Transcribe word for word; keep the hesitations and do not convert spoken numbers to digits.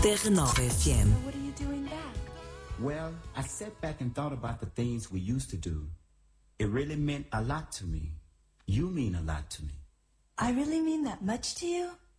Terra Nova F M. What are you doing back? Well, I sat back and thought about the things we used to do. It really meant a lot to me. You mean a lot to me. I really mean that much to you?